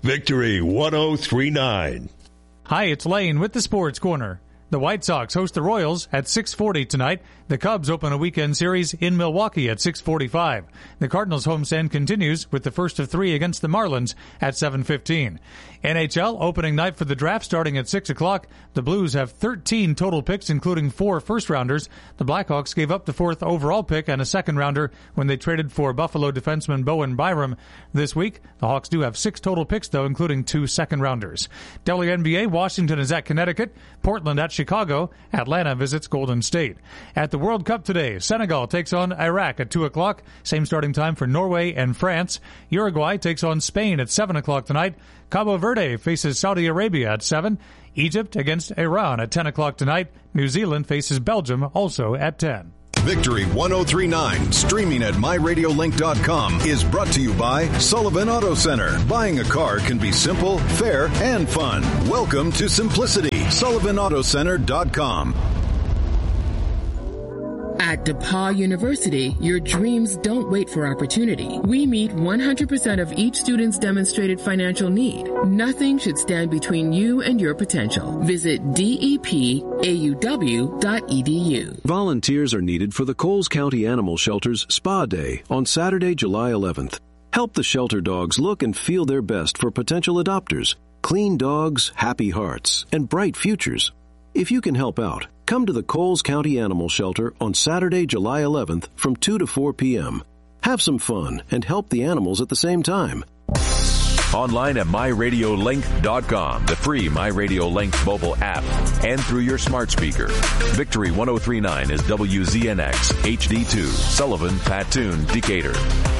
Victory 103.9. Hi, it's Lane with the Sports Corner. The White Sox host the Royals at 6:40 tonight. The Cubs open a weekend series in Milwaukee at 6:45. The Cardinals homestand continues with the first of three against the Marlins at 7:15. NHL opening night for the draft starting at 6 o'clock. The Blues have 13 total picks, including 4 first-rounders. The Blackhawks gave up the 4th overall pick and a second-rounder when they traded for Buffalo defenseman Bowen Byram this week. The Hawks do have 6 total picks, though, including 2 second-rounders. WNBA, Washington is at Connecticut, Portland at Chicago, Atlanta visits Golden State. At the World Cup today, Senegal takes on Iraq at 2 o'clock, same starting time for Norway and France. Uruguay takes on Spain at 7 o'clock tonight. Cabo Verde faces Saudi Arabia at 7. Egypt against Iran at 10 o'clock tonight. New Zealand faces Belgium also at 10. Victory 103.9, streaming at MyRadioLink.com, is brought to you by Sullivan Auto Center. Buying a car can be simple, fair, and fun. Welcome to simplicity. SullivanAutoCenter.com. At DePauw University, your dreams don't wait for opportunity. We meet 100% of each student's demonstrated financial need. Nothing should stand between you and your potential. Visit depauw.edu. Volunteers are needed for the Coles County Animal Shelter's Spa Day on Saturday, July 11th. Help the shelter dogs look and feel their best for potential adopters. Clean dogs, happy hearts, and bright futures. If you can help out, come to the Coles County Animal Shelter on Saturday, July 11th from 2 to 4 p.m. Have some fun and help the animals at the same time. Online at MyRadioLink.com, the free MyRadioLink mobile app, and through your smart speaker. Victory 103.9 is WZNX HD2, Sullivan, Patoon, Decatur.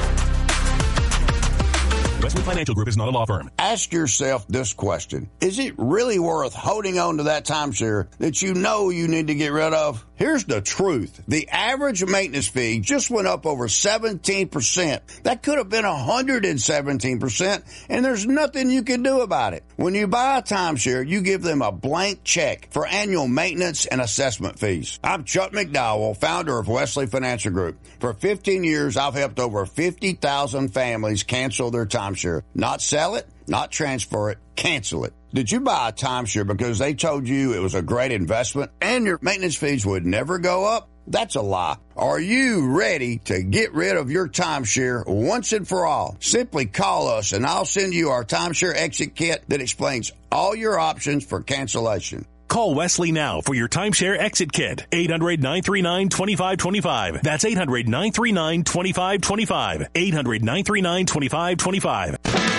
Wesley Financial Group is not a law firm. Ask yourself this question. Is it really worth holding on to that timeshare that you know you need to get rid of? Here's the truth. The average maintenance fee just went up over 17%. That could have been 117%, and there's nothing you can do about it. When you buy a timeshare, you give them a blank check for annual maintenance and assessment fees. I'm Chuck McDowell, founder of Wesley Financial Group. For 15 years, I've helped over 50,000 families cancel their timeshare. Not sell it, not transfer it, cancel it. Did you buy a timeshare because they told you it was a great investment and your maintenance fees would never go up? That's a lie. Are you ready to get rid of your timeshare once and for all? Simply call us and I'll send you our timeshare exit kit that explains all your options for cancellation. Call Wesley now for your timeshare exit kit. 800-939-2525. That's 800-939-2525. 800-939-2525.